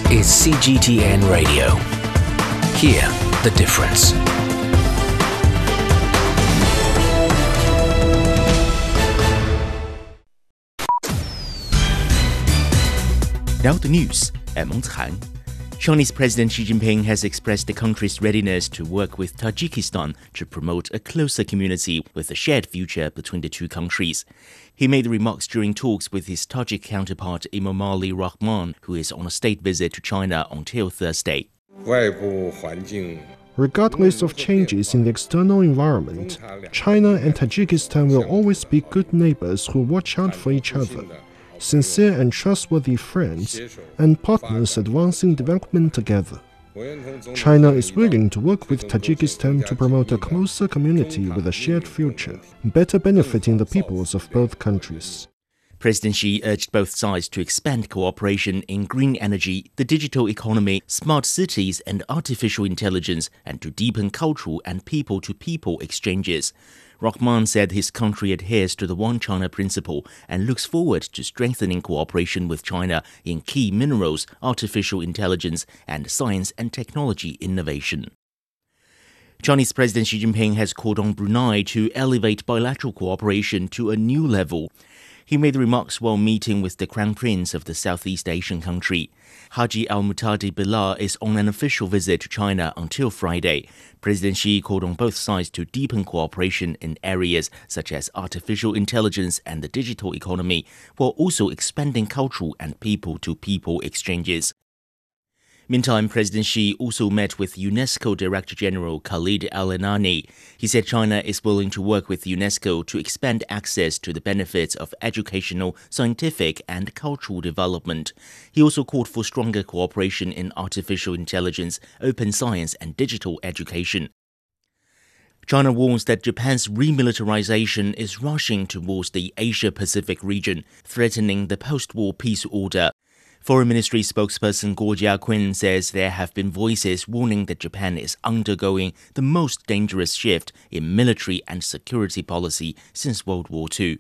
is CGTN Radio. Hear the difference. Now the news at 蒙子涵。Chinese President Xi Jinping has expressed the country's readiness to work with Tajikistan to promote a closer community with a shared future between the two countries. He made the remarks during talks with his Tajik counterpart Emomali Rahman, who is on a state visit to China until Thursday. Regardless of changes in the external environment, China and Tajikistan will always be good neighbors who watch out for each other, sincere and trustworthy friends, and partners advancing development together. China is willing to work with Tajikistan to promote a closer community with a shared future, better benefiting the peoples of both countries. President Xi urged both sides to expand cooperation in green energy, the digital economy, smart cities, and artificial intelligence, and to deepen cultural and people-to-people exchanges. Rahman said his country adheres to the One China principle and looks forward to strengthening cooperation with China in key minerals, artificial intelligence, and science and technology innovation. Chinese President Xi Jinping has called on Brunei to elevate bilateral cooperation to a new level. He made the remarks while meeting with the Crown Prince of the Southeast Asian country. Haji Al-Muhtadi Bilal is on an official visit to China until Friday. President Xi called on both sides to deepen cooperation in areas such as artificial intelligence and the digital economy, while also expanding cultural and people-to-people exchanges. Meantime, President Xi also met with UNESCO Director General Khalid Al-Anani. He said China is willing to work with UNESCO to expand access to the benefits of educational, scientific, and cultural development. He also called for stronger cooperation in artificial intelligence, open science, and digital education. China warns that Japan's remilitarization is rushing towards the Asia-Pacific region, threatening the post-war peace order. Foreign Ministry spokesperson Guo Jiakun says there have been voices warning that Japan is undergoing the most dangerous shift in military and security policy since World War II.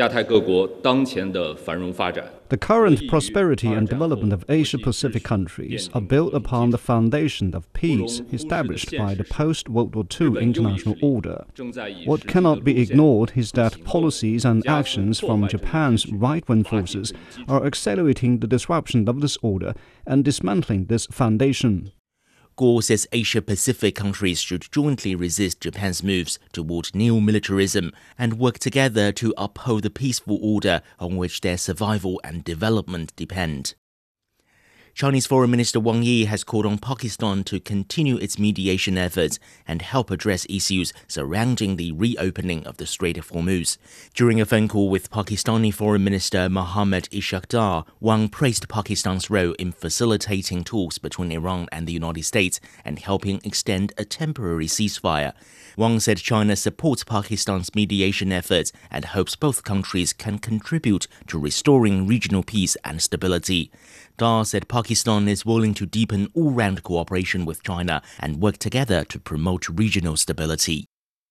The current prosperity and development of Asia-Pacific countries are built upon the foundation of peace established by the post-World War II international order. What cannot be ignored is that policies and actions from Japan's right-wing forces are accelerating the disruption of this order and dismantling this foundation. Guo says Asia-Pacific countries should jointly resist Japan's moves toward neo-militarism and work together to uphold the peaceful order on which their survival and development depend. Chinese Foreign Minister Wang Yi has called on Pakistan to continue its mediation efforts and help address issues surrounding the reopening of the Strait of Hormuz. During a phone call with Pakistani Foreign Minister Mohammad Ishaq Dar, Wang praised Pakistan's role in facilitating talks between Iran and the United States and helping extend a temporary ceasefire. Wang said China supports Pakistan's mediation efforts and hopes both countries can contribute to restoring regional peace and stability. Dar said Pakistan is willing to deepen all-round cooperation with China and work together to promote regional stability.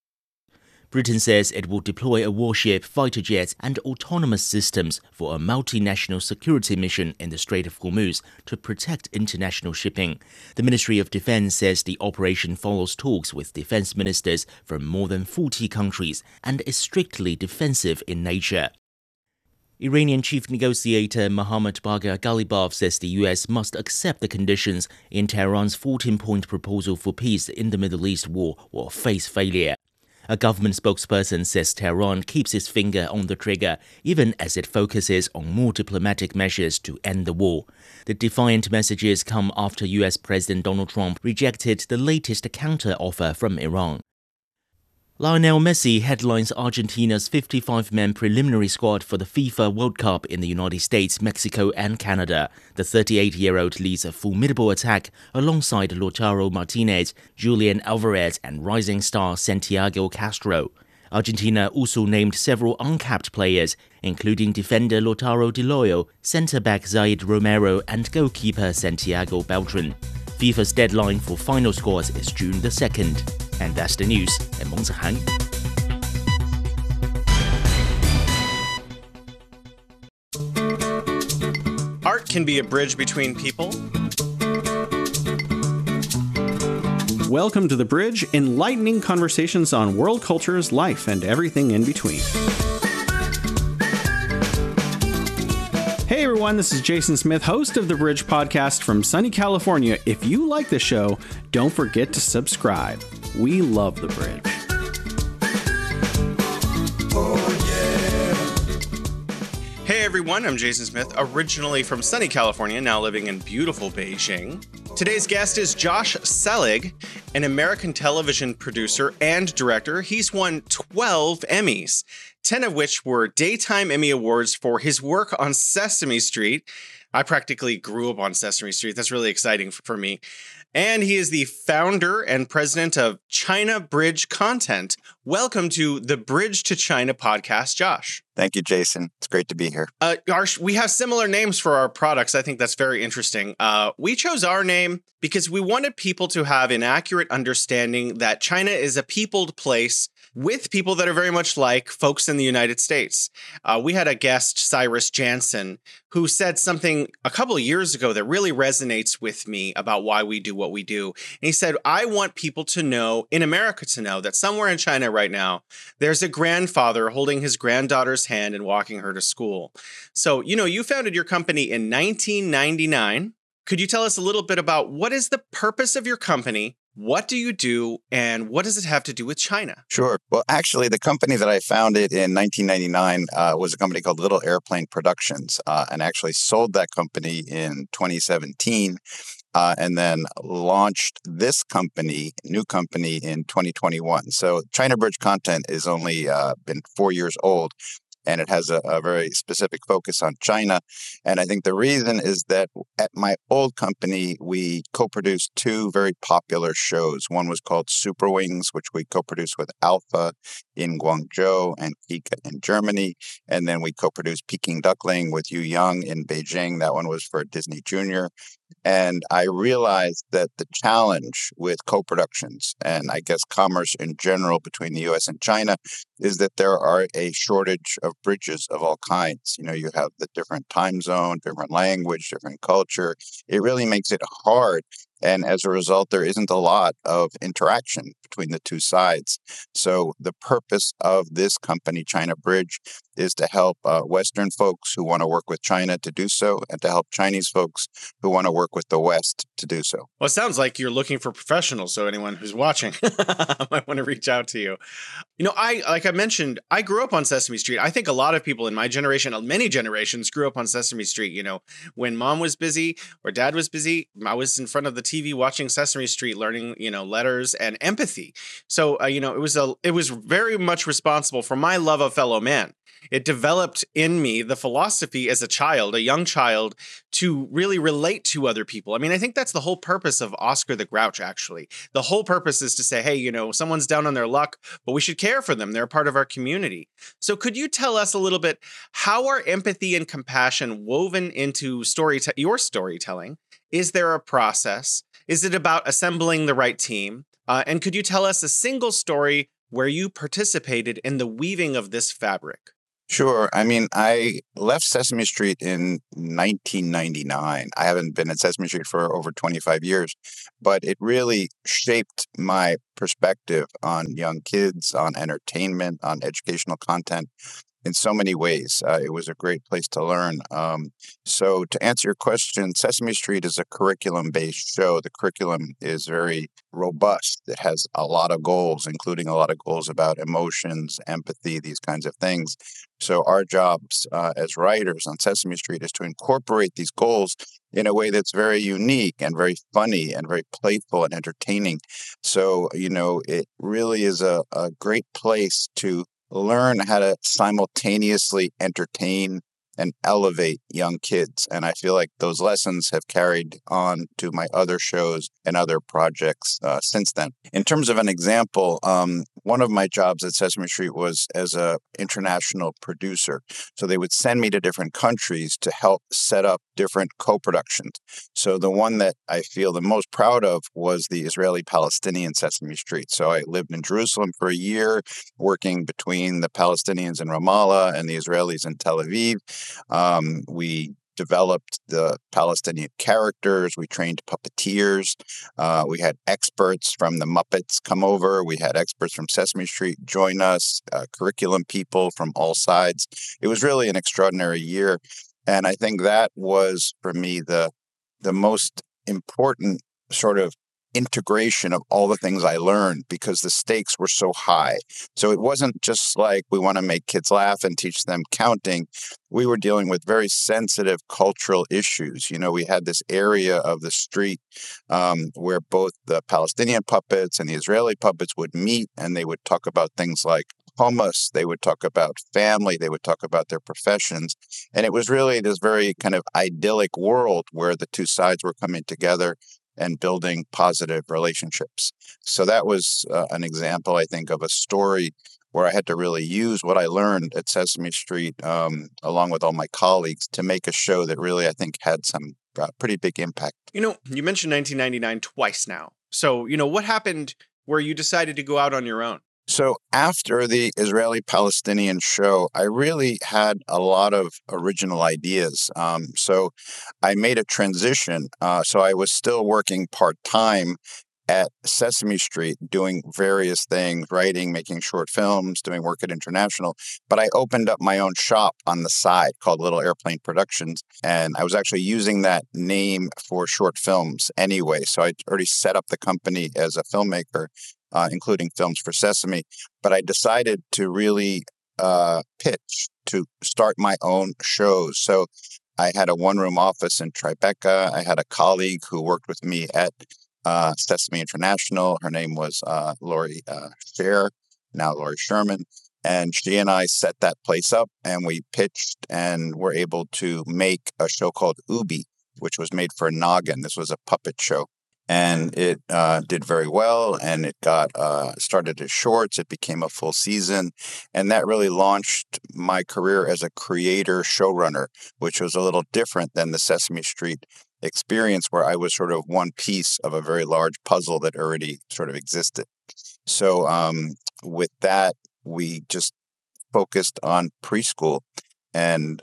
Britain says it will deploy a warship, fighter jets, and autonomous systems for a multinational security mission in the Strait of Hormuz to protect international shipping. The Ministry of Defense says the operation follows talks with defense ministers from more than 40 countries and is strictly defensive in nature. Iranian chief negotiator Mohammad Bagher Ghalibaf says the U.S. must accept the conditions in Tehran's 14-point proposal for peace in the Middle East war or face failure. A government spokesperson says Tehran keeps its finger on the trigger, even as it focuses on more diplomatic measures to end the war. The defiant messages come after U.S. President Donald Trump rejected the latest counter-offer from Iran. Lionel Messi headlines Argentina's 55-man preliminary squad for the FIFA World Cup in the United States, Mexico and Canada. The 38-year-old leads a formidable attack alongside Lautaro Martinez, Julian Alvarez and rising star Santiago Castro. Argentina also named several uncapped players, including defender Lautaro Di Loyo, centre-back Zaid Romero and goalkeeper Santiago Beltran. FIFA's deadline for final scores is June the 2nd. And that's the news at 蒙子涵。 can be a bridge between people. Welcome to The Bridge, enlightening conversations on world cultures, life, and everything in between. Hey everyone, this is Jason Smith, host of The Bridge podcast from sunny California. If you like the show, don't forget to subscribe. We love The Bridge. Hey everyone, I'm Jason Smith, originally from sunny California, now living in beautiful Beijing. Today's guest is Josh Selig, an American television producer and director. He's won 12 Emmys, 10 of which were Daytime Emmy Awards for his work on Sesame Street. I practically grew up on Sesame Street. That's really exciting for me. And he is the founder and president of China Bridge Content. Welcome to the Bridge to China podcast, Josh. Thank you, Jason. It's great to be here. We have similar names for our products. I think that's very interesting. We chose our name because we wanted people to have an accurate understanding that China is a peopled place with people that are very much like folks in the United States. We had a guest, Cyrus Jansen, who said something a couple of years ago that really resonates with me about why we do what we do. And he said, I want people to know, in America to know, that somewhere in China right now, there's a grandfather holding his granddaughter's hand and walking her to school. So, you founded your company in 1999. Could you tell us a little bit about what is the purpose of your company? What do you do, and what does it have to do with China? Sure. Well, actually, the company that I founded in 1999 was a company called Little Airplane Productions, and actually sold that company in 2017, and then launched this new company in 2021. So China Bridge Content is only been 4 years old. And it has a very specific focus on China. And I think the reason is that at my old company, we co-produced two very popular shows. One was called Super Wings, which we co-produced with Alpha in Guangzhou and Kika in Germany. And then we co-produced Peking Duckling with Yu Yang in Beijing. That one was for Disney Junior. And I realized that the challenge with co-productions, and I guess commerce in general between the U.S. and China, is that there are a shortage of bridges of all kinds. You have the different time zone, different language, different culture. It really makes it hard. And as a result, there isn't a lot of interaction between the two sides. So the purpose of this company, China Bridge, is to help Western folks who want to work with China to do so, and to help Chinese folks who want to work with the West to do so. Well, it sounds like you're looking for professionals, so anyone who's watching might want to reach out to you. Like I mentioned, I grew up on Sesame Street. I think a lot of people in my generation, many generations, grew up on Sesame Street. When mom was busy or dad was busy, I was in front of the TV watching Sesame Street, learning, letters and empathy. So, it was very much responsible for my love of fellow man. It developed in me the philosophy as a young child, to really relate to other people. I think that's the whole purpose of Oscar the Grouch, actually. The whole purpose is to say, hey, someone's down on their luck, but we should care for them. They're a part of our community. So could you tell us a little bit, how are empathy and compassion woven into your storytelling? Is there a process? Is it about assembling the right team? And could you tell us a single story where you participated in the weaving of this fabric? Sure. I left Sesame Street in 1999. I haven't been at Sesame Street for over 25 years, but it really shaped my perspective on young kids, on entertainment, on educational content in so many ways. It was a great place to learn. So to answer your question, Sesame Street is a curriculum-based show. The curriculum is very robust. It has a lot of goals, including a lot of goals about emotions, empathy, these kinds of things. So our jobs as writers on Sesame Street is to incorporate these goals in a way that's very unique and very funny and very playful and entertaining. So, it really is a great place to learn how to simultaneously entertain and elevate young kids. And I feel like those lessons have carried on to my other shows and other projects since then. In terms of an example, one of my jobs at Sesame Street was as an international producer. So they would send me to different countries to help set up different co-productions. So the one that I feel the most proud of was the Israeli-Palestinian Sesame Street. So I lived in Jerusalem for a year, working between the Palestinians in Ramallah and the Israelis in Tel Aviv. We developed the Palestinian characters. We trained puppeteers. We had experts from the Muppets come over. We had experts from Sesame Street join us, curriculum people from all sides. It was really an extraordinary year. And I think that was, for me, the most important sort of integration of all the things I learned, because the stakes were so high. So it wasn't just like we want to make kids laugh and teach them counting. We were dealing with very sensitive cultural issues. We had this area of the street where both the Palestinian puppets and the Israeli puppets would meet, and they would talk about things like hummus, they would talk about family, they would talk about their professions. And it was really this very kind of idyllic world where the two sides were coming together and building positive relationships. So that was an example, I think, of a story where I had to really use what I learned at Sesame Street, along with all my colleagues, to make a show that really, I think, had some pretty big impact. You mentioned 1999 twice now. So, what happened where you decided to go out on your own? So after the Israeli-Palestinian show, I really had a lot of original ideas. So I made a transition. So I was still working part-time at Sesame Street, doing various things, writing, making short films, doing work at International. But I opened up my own shop on the side called Little Airplane Productions. And I was actually using that name for short films anyway. So I already set up the company as a filmmaker, including films for Sesame. But I decided to really pitch to start my own shows. So I had a one-room office in Tribeca. I had a colleague who worked with me at Sesame International. Her name was Lori Scher, now Lori Sherman. And she and I set that place up, and we pitched and were able to make a show called Ubi, which was made for Noggin. This was a puppet show. And it did very well, and it got started as shorts. It became a full season, and that really launched my career as a creator showrunner, which was a little different than the Sesame Street experience, where I was sort of one piece of a very large puzzle that already sort of existed. So with that, we just focused on preschool, and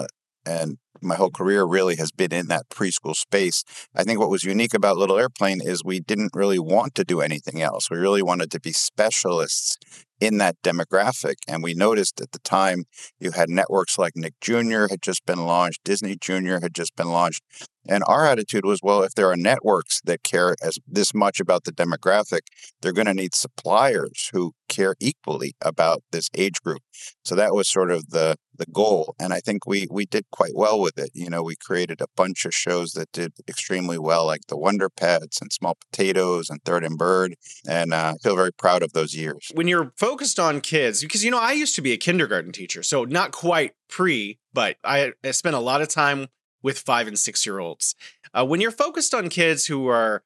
my whole career really has been in that preschool space. I think what was unique about Little Airplane is we didn't really want to do anything else. We really wanted to be specialists in that demographic. And we noticed at the time you had networks like Nick Jr. had just been launched, Disney Jr. had just been launched. And our attitude was, well, if there are networks that care this much about the demographic, they're going to need suppliers who care equally about this age group. So that was sort of the goal. And I think we did quite well with it. We created a bunch of shows that did extremely well, like The Wonder Pets and Small Potatoes and Third and Bird. And I feel very proud of those years. When you're focused on kids, because, I used to be a kindergarten teacher, so not quite pre, but I spent a lot of time with 5 and 6 year olds. When you're focused on kids who are,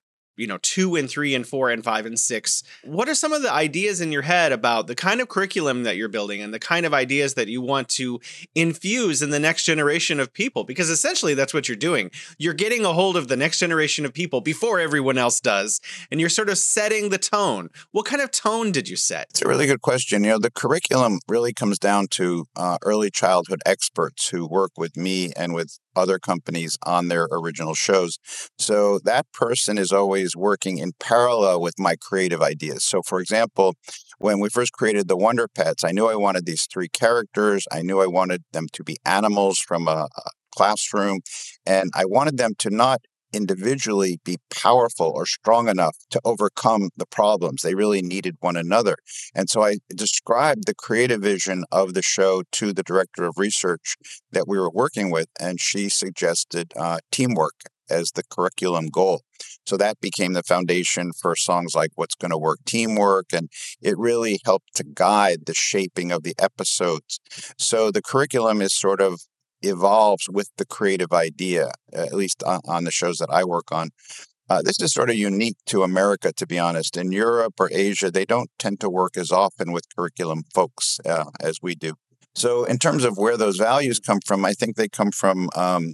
2 and 3 and 4 and 5 and 6, what are some of the ideas in your head about the kind of curriculum that you're building and the kind of ideas that you want to infuse in the next generation of people? Because essentially that's what you're doing. You're getting a hold of the next generation of people before everyone else does, and you're sort of setting the tone. What kind of tone did you set? It's a really good question. The curriculum really comes down to early childhood experts who work with me and with other companies on their original shows. So that person is always working in parallel with my creative ideas. So for example, when we first created the Wonder Pets, I knew I wanted these 3 characters. I knew I wanted them to be animals from a classroom, and I wanted them to not individually be powerful or strong enough to overcome the problems. They really needed one another. And so I described the creative vision of the show to the director of research that we were working with, and she suggested teamwork as the curriculum goal. So that became the foundation for songs like What's Gonna Work, Teamwork, and it really helped to guide the shaping of the episodes. So the curriculum is sort of evolves with the creative idea, at least on the shows that I work on. This is sort of unique to America, to be honest. In Europe or Asia, they don't tend to work as often with curriculum folks as we do. So in terms of where those values come from, I think they come from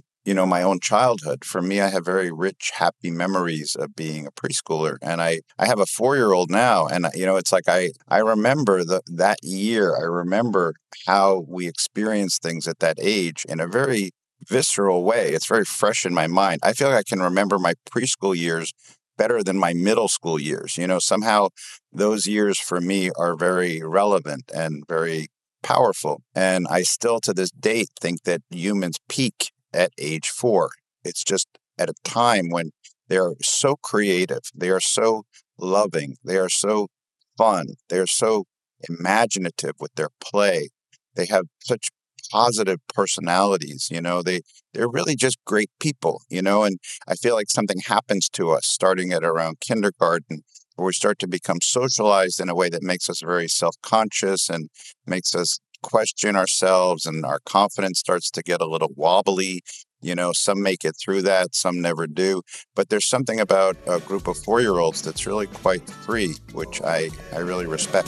my own childhood. For me, I have very rich, happy memories of being a preschooler. And I have a 4-year-old now. And, it's like I remember that year. I remember how we experienced things at that age in a very visceral way. It's very fresh in my mind. I feel like I can remember my preschool years better than my middle school years. Somehow those years for me are very relevant and very powerful. And I still to this date think that humans peak at age 4. It's just at a time when they are so creative, they are so loving, they are so fun, they are so imaginative with their play. They have such positive personalities, they're really just great people, and I feel like something happens to us starting at around kindergarten, where we start to become socialized in a way that makes us very self-conscious and makes us question ourselves, and our confidence starts to get a little wobbly. Some make it through that, some never do. But there's something about a group of 4-year-olds that's really quite free, which I really respect.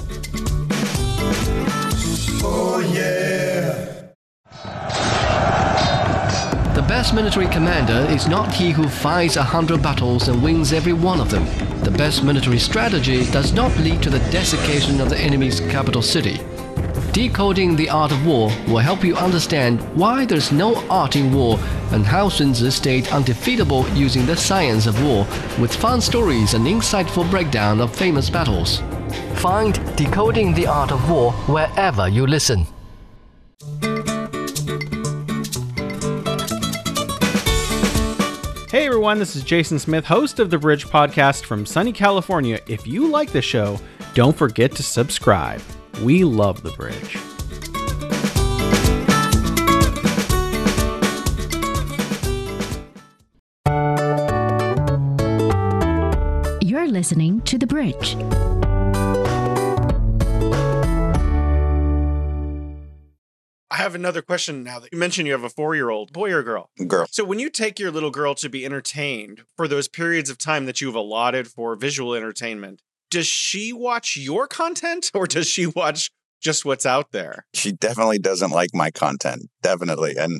Oh, yeah. The best military commander is not he who fights 100 battles and wins every one of them. The best military strategy does not lead to the desiccation of the enemy's capital city. Decoding the Art of War will help you understand why there's no art in war and how Sun Tzu stayed undefeatable using the science of war, with fun stories and insightful breakdown of famous battles. Find Decoding the Art of War wherever you listen. Hey everyone, this is Jason Smith, host of the Bridge Podcast from sunny California. If you like the show, don't forget to subscribe. We love the Bridge. You're listening to The Bridge. I have another question now that you mentioned you have a 4-year-old, boy or girl? Girl. So when you take your little girl to be entertained for those periods of time that you've allotted for visual entertainment, does she watch your content or does she watch just what's out there? She definitely doesn't like my content, definitely, and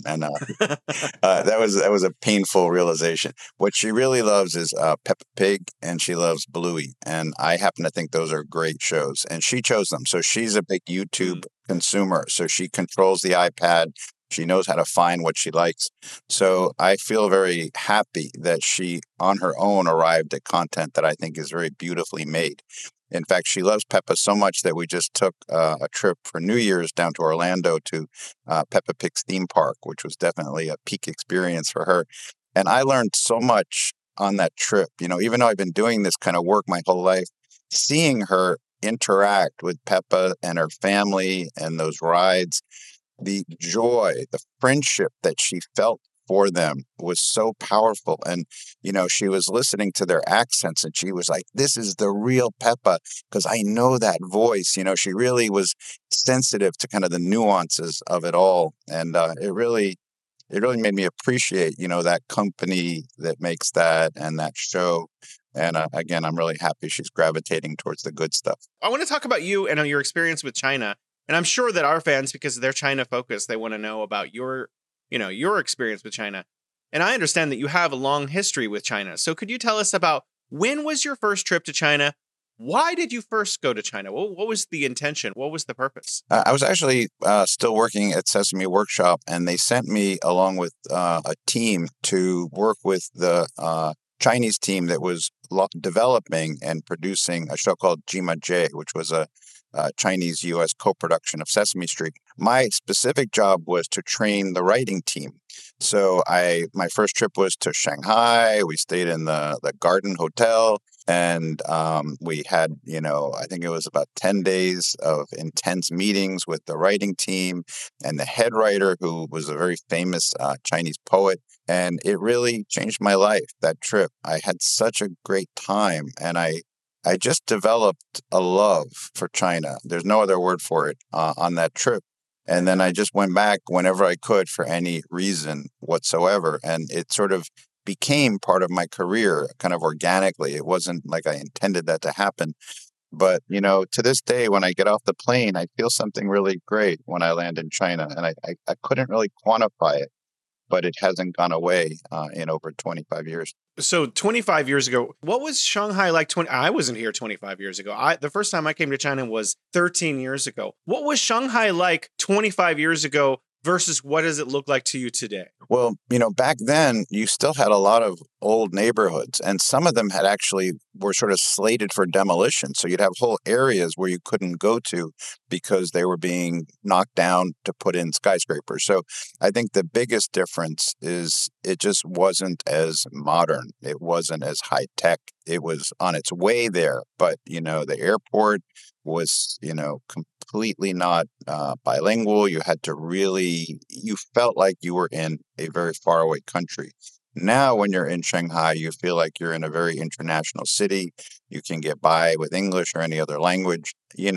that was a painful realization. What she really loves is Peppa Pig, and she loves Bluey, and I happen to think those are great shows, and she chose them. So she's a big YouTube consumer, so she controls the iPad. She knows how to find what she likes. So I feel very happy that she, on her own, arrived at content that I think is very beautifully made. In fact, she loves Peppa so much that we just took a trip for New Year's down to Orlando to Peppa Pig's theme park, which was definitely a peak experience for her. And I learned so much on that trip. Even though I've been doing this kind of work my whole life, seeing her interact with Peppa and her family and those rides, the joy, the friendship that she felt for them was so powerful. And, she was listening to their accents and she was like, this is the real Peppa, because I know that voice. She really was sensitive to kind of the nuances of it all. And it really made me appreciate, that company that makes that and that show. And again, I'm really happy she's gravitating towards the good stuff. I want to talk about you and your experience with China. And I'm sure that our fans, because they're China focused, they want to know about your experience with China. And I understand that you have a long history with China. So could you tell us about when was your first trip to China? Why did you first go to China? What was the intention? What was the purpose? I was actually still working at Sesame Workshop, and they sent me along with a team to work with the Chinese team that was developing and producing a show called Jima Jay, which was a Chinese-U.S. co-production of Sesame Street. My specific job was to train the writing team. So my first trip was to Shanghai. We stayed in the Garden Hotel, and we had, I think it was about 10 days of intense meetings with the writing team and the head writer, who was a very famous Chinese poet. And it really changed my life, that trip. I had such a great time, and I just developed a love for China. There's no other word for it on that trip. And then I just went back whenever I could for any reason whatsoever. And it sort of became part of my career kind of organically. It wasn't like I intended that to happen. But, to this day, when I get off the plane, I feel something really great when I land in China. And I couldn't really quantify it, but it hasn't gone away in over 25 years. So 25 years ago, what was Shanghai like? I wasn't here 25 years ago. The first time I came to China was 13 years ago. What was Shanghai like 25 years ago versus what does it look like to you today? Well, back then you still had a lot of old neighborhoods, and some of them were sort of slated for demolition. So you'd have whole areas where you couldn't go to because they were being knocked down to put in skyscrapers. So I think the biggest difference is it just wasn't as modern. It wasn't as high tech. It was on its way there, but the airport was, completely not bilingual. You felt like you were in a very faraway country. Now, when you're in Shanghai, you feel like you're in a very international city. You can get by with English or any other language.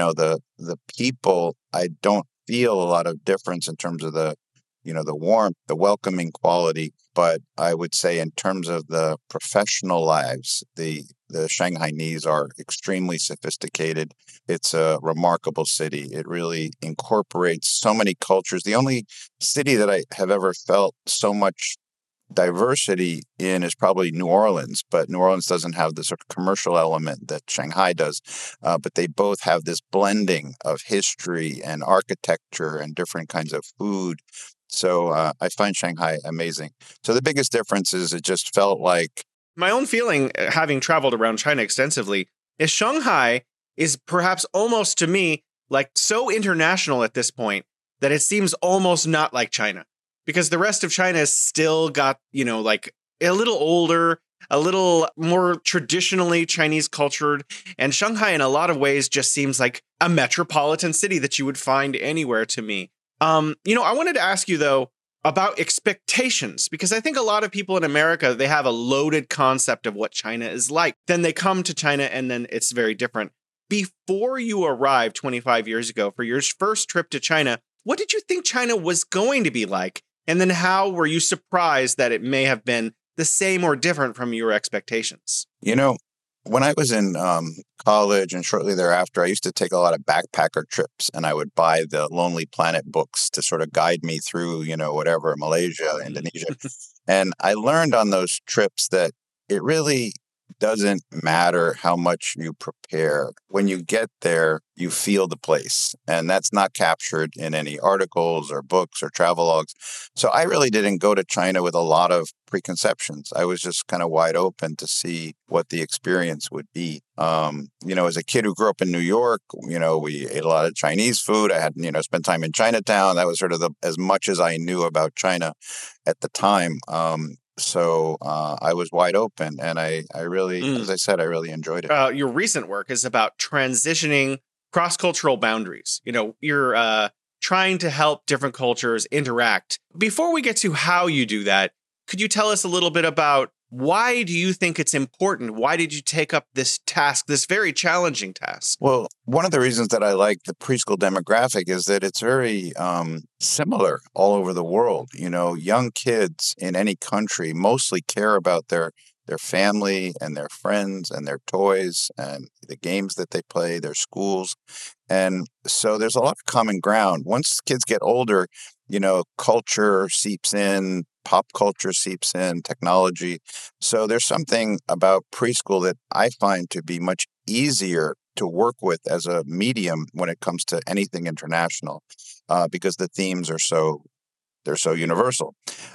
The people, I don't feel a lot of difference in terms of the warmth, the welcoming quality. But I would say in terms of the professional lives, the Shanghainese are extremely sophisticated. It's a remarkable city. It really incorporates so many cultures. The only city that I have ever felt so much diversity in is probably New Orleans, but New Orleans doesn't have the sort of commercial element that Shanghai does. But they both have this blending of history and architecture and different kinds of food. So I find Shanghai amazing. So the biggest difference is it just felt like... My own feeling, having traveled around China extensively, is Shanghai is perhaps almost to me like so international at this point that it seems almost not like China. Because the rest of China has still got, like a little older, a little more traditionally Chinese cultured. And Shanghai in a lot of ways just seems like a metropolitan city that you would find anywhere to me. I wanted to ask you, though, about expectations, because I think a lot of people in America, they have a loaded concept of what China is like. Then they come to China and then it's very different. Before you arrived 25 years ago for your first trip to China, what did you think China was going to be like? And then how were you surprised that it may have been the same or different from your expectations? When I was in college and shortly thereafter, I used to take a lot of backpacker trips, and I would buy the Lonely Planet books to sort of guide me through, whatever, Malaysia, Indonesia. And I learned on those trips that it really doesn't matter how much you prepare. When you get there, you feel the place. And that's not captured in any articles or books or travelogues. So I really didn't go to China with a lot of preconceptions. I was just kind of wide open to see what the experience would be. As a kid who grew up in New York, we ate a lot of Chinese food. I had, spent time in Chinatown. That was sort of as much as I knew about China at the time. So I was wide open, and I really, as I said, I really enjoyed it. Your recent work is about transitioning cross-cultural boundaries. You're trying to help different cultures interact. Before we get to how you do that, could you tell us a little bit about why do you think it's important? Why did you take up this task, this very challenging task? Well, one of the reasons that I like the preschool demographic is that it's very similar all over the world. Young kids in any country mostly care about their family and their friends and their toys and the games that they play, their schools. And so there's a lot of common ground. Once kids get older, culture seeps in, pop culture seeps in, technology. So there's something about preschool that I find to be much easier to work with as a medium when it comes to anything international, because the themes are so universal.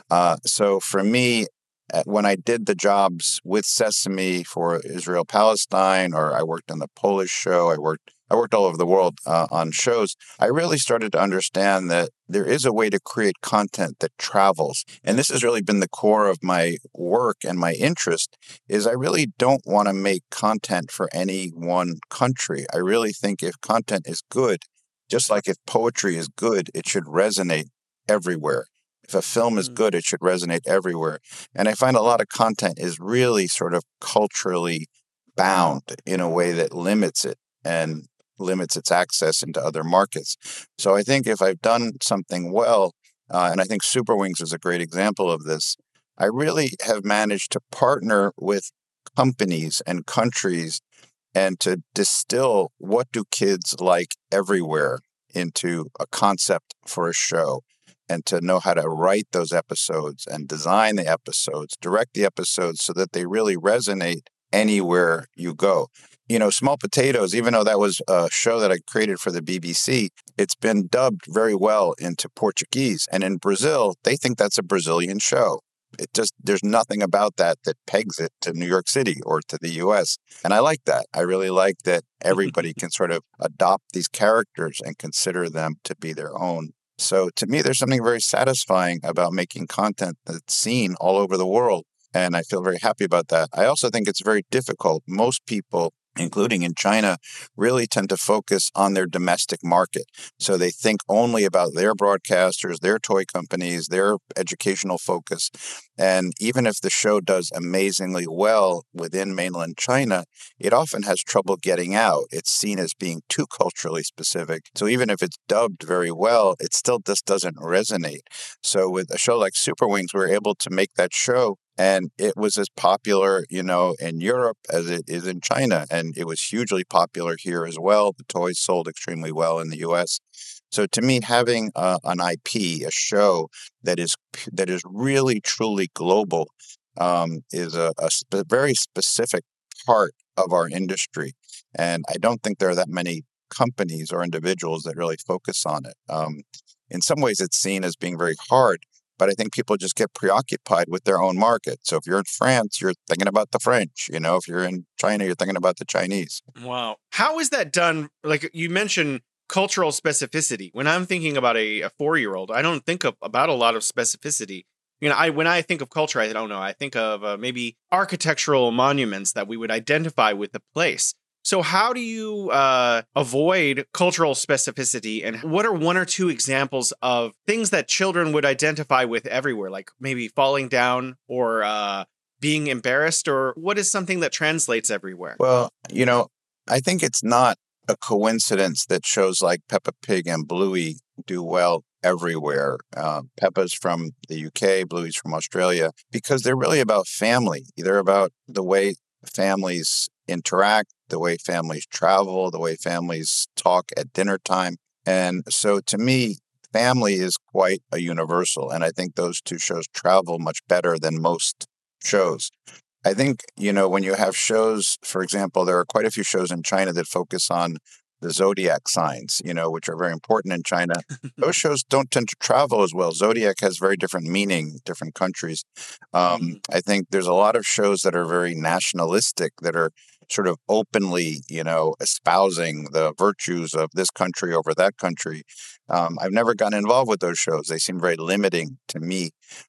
So for me, when I did the jobs with Sesame for Israel Palestine, or I worked on the Polish show, I worked all over the world on shows, I really started to understand that there is a way to create content that travels. And this has really been the core of my work and my interest, is I really don't want to make content for any one country. I really think if content is good, just like if poetry is good, it should resonate everywhere. If a film is good, it should resonate everywhere. And I find a lot of content is really sort of culturally bound in a way that limits it and limits its access into other markets. So I think if I've done something well, and I think Super Wings is a great example of this, I really have managed to partner with companies and countries and to distill what do kids like everywhere into a concept for a show, and to know how to write those episodes and design the episodes, direct the episodes so that they really resonate anywhere you go. Small Potatoes, even though that was a show that I created for the BBC, it's been dubbed very well into Portuguese. And in Brazil, they think that's a Brazilian show. There's nothing about that pegs it to New York City or to the US. And I like that. I really like that everybody can sort of adopt these characters and consider them to be their own. So to me, there's something very satisfying about making content that's seen all over the world. And I feel very happy about that. I also think it's very difficult. Most people, including in China, really tend to focus on their domestic market. So they think only about their broadcasters, their toy companies, their educational focus. And even if the show does amazingly well within mainland China, it often has trouble getting out. It's seen as being too culturally specific. So even if it's dubbed very well, it still just doesn't resonate. So with a show like Super Wings, we were able to make that show, and it was as popular, in Europe as it is in China. And it was hugely popular here as well. The toys sold extremely well in the US. So to me, having an IP, a show that is really, truly global, is a very specific part of our industry. And I don't think there are that many companies or individuals that really focus on it. In some ways, it's seen as being very hard. But I think people just get preoccupied with their own market. So if you're in France, you're thinking about the French. If you're in China, you're thinking about the Chinese. Wow. How is that done? Like you mentioned cultural specificity. When I'm thinking about a 4-year-old, I don't think about a lot of specificity. When I think of culture, I don't know. I think of maybe architectural monuments that we would identify with the place. So how do you avoid cultural specificity? And what are one or two examples of things that children would identify with everywhere, like maybe falling down or being embarrassed? Or what is something that translates everywhere? Well, I think it's not a coincidence that shows like Peppa Pig and Bluey do well everywhere. Peppa's from the UK, Bluey's from Australia, because they're really about family. They're about the way families interact, the way families travel, the way families talk at dinner time. And so to me, family is quite a universal. And I think those two shows travel much better than most shows. I think, when you have shows, for example, there are quite a few shows in China that focus on the zodiac signs, which are very important in China. Those shows don't tend to travel as well. Zodiac has very different meaning in different countries. I think there's a lot of shows that are very nationalistic, that are sort of openly, espousing the virtues of this country over that country. I've never gotten involved with those shows. They seem very limiting to me.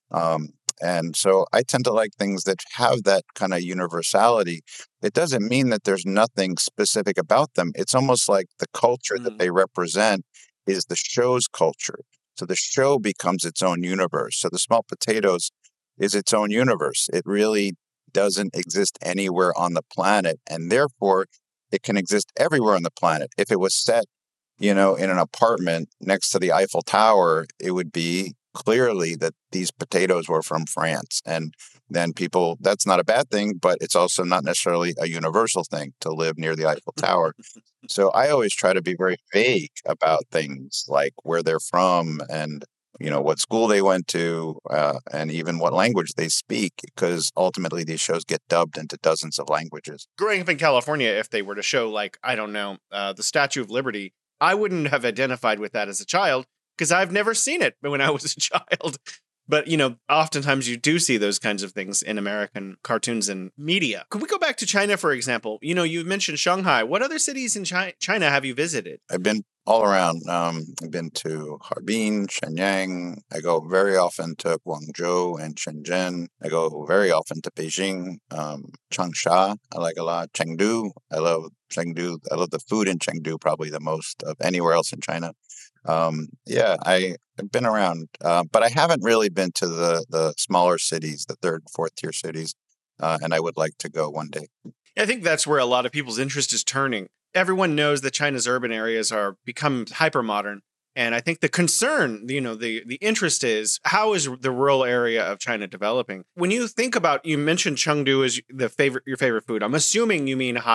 And so I tend to like things that have that kind of universality. It doesn't mean that there's nothing specific about them. It's almost like the culture that they represent is the show's culture. So the show becomes its own universe. So the Small Potatoes is its own universe. It really doesn't exist anywhere on the planet, and therefore it can exist everywhere on the planet. If it was set, in an apartment next to the Eiffel Tower, it would be clearly that these potatoes were from France. And then that's not a bad thing, but it's also not necessarily a universal thing to live near the Eiffel Tower. So I always try to be very vague about things like where they're from and, what school they went to, and even what language they speak, because ultimately these shows get dubbed into dozens of languages. Growing up in California, if they were to show, like, I don't know, the Statue of Liberty, I wouldn't have identified with that as a child, because I've never seen it when I was a child. But, oftentimes you do see those kinds of things in American cartoons and media. Could we go back to China, for example? You mentioned Shanghai. What other cities in China have you visited? I've been all around. I've been to Harbin, Shenyang. I go very often to Guangzhou and Shenzhen. I go very often to Beijing, Changsha. I like a lot. Chengdu. I love Chengdu. I love the food in Chengdu probably the most of anywhere else in China. I've been around, but I haven't really been to the smaller cities, the 3rd and 4th tier cities, and I would like to go one day. I think that's where a lot of people's interest is turning. Everyone knows that China's urban areas are become hyper-modern, and I think the concern, the interest is, how is the rural area of China developing? When you think about, you mentioned Chengdu as your favorite food. I'm assuming you mean hot pot.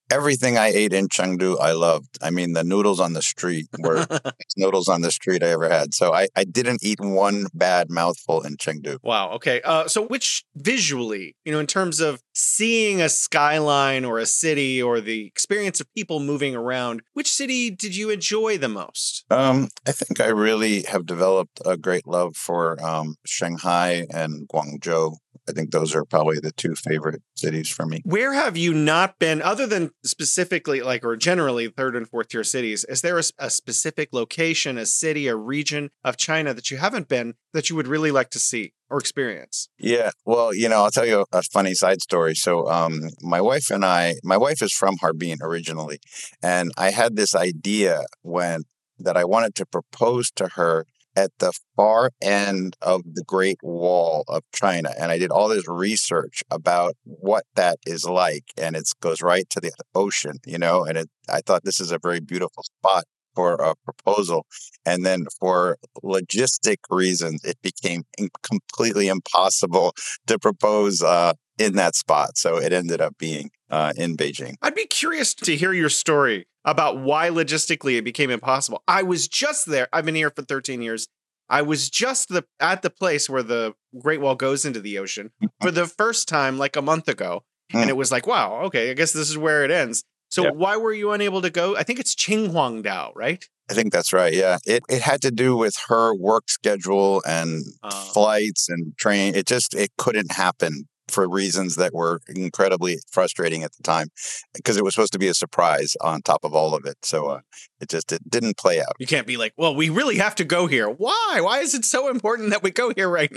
Everything I ate in Chengdu, I loved. I mean, the noodles on the street were the best noodles on the street I ever had. So I didn't eat one bad mouthful in Chengdu. Wow. Okay. So which visually, in terms of seeing a skyline or a city or the experience of people moving around, which city did you enjoy the most? I think I really have developed a great love for Shanghai and Guangzhou. I think those are probably the two favorite cities for me. Where have you not been, other than specifically, or generally third and fourth tier cities? Is there a specific location, a city, a region of China that you haven't been that you would really like to see or experience? Yeah, well, I'll tell you a funny side story. So my wife is from Harbin originally, and I had this idea that I wanted to propose to her at the far end of the Great Wall of China. And I did all this research about what that is like. And it goes right to the ocean, and I thought this is a very beautiful spot for a proposal. And then for logistic reasons, it became completely impossible to propose in that spot. So it ended up being in Beijing. I'd be curious to hear your story about why logistically it became impossible. I was just there. I've been here for 13 years. I was just at the place where the Great Wall goes into the ocean for the first time like a month ago. And it was like, wow, okay, I guess this is where it ends. So why were you unable to go? I think it's Qinghuangdao, right? I think that's right. Yeah. It had to do with her work schedule and flights and train. It couldn't happen for reasons that were incredibly frustrating at the time because it was supposed to be a surprise on top of all of it. So it didn't play out. You can't be like, well, we really have to go here. Why? Why is it so important that we go here right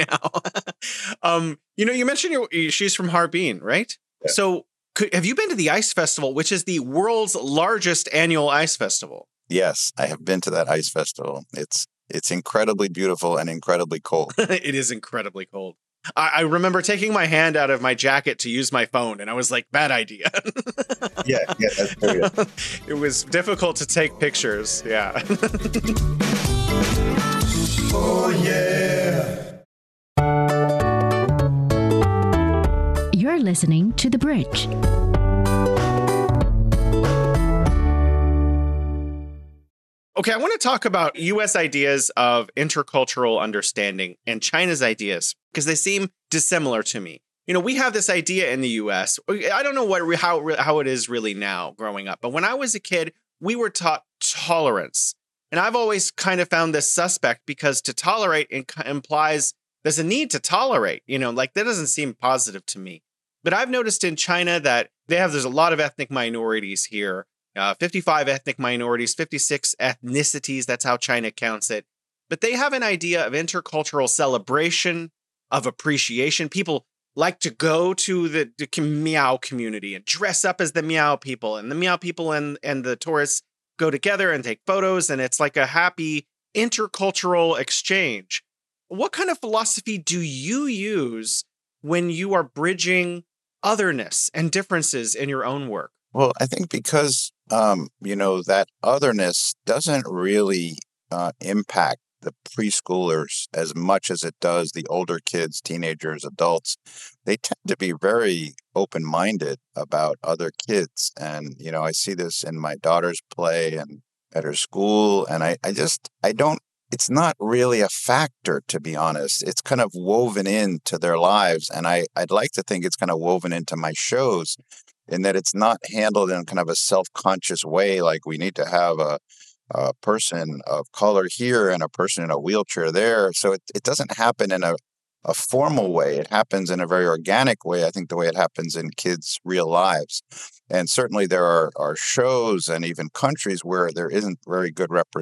now? You mentioned she's from Harbin, right? Yeah. So have you been to the Ice Festival, which is the world's largest annual ice festival? Yes, I have been to that ice festival. It's incredibly beautiful and incredibly cold. It is incredibly cold. I remember taking my hand out of my jacket to use my phone, and I was like, bad idea. Yeah, that's very good. It was difficult to take pictures, yeah. Oh, yeah. You're listening to The Bridge. Okay, I want to talk about U.S. ideas of intercultural understanding and China's ideas, because they seem dissimilar to me. We have this idea in the U.S. I don't know how it is really now growing up, but when I was a kid, we were taught tolerance. And I've always kind of found this suspect because to tolerate implies there's a need to tolerate, that doesn't seem positive to me. But I've noticed in China that there's a lot of ethnic minorities here. 55 ethnic minorities, 56 ethnicities. That's how China counts it. But they have an idea of intercultural celebration, of appreciation. People like to go to the Miao community and dress up as the Miao people. And the Miao people and the tourists go together and take photos. And it's like a happy intercultural exchange. What kind of philosophy do you use when you are bridging otherness and differences in your own work? Well, I think because, that otherness doesn't really impact the preschoolers as much as it does the older kids, teenagers, adults. They tend to be very open-minded about other kids. And, I see this in my daughter's play and at her school. And it's not really a factor, to be honest. It's kind of woven into their lives. And I'd like to think it's kind of woven into my shows, in that it's not handled in kind of a self-conscious way, like we need to have a person of color here and a person in a wheelchair there. So it doesn't happen in a formal way. It happens in a very organic way, I think the way it happens in kids' real lives. And certainly there are shows and even countries where there isn't very good representation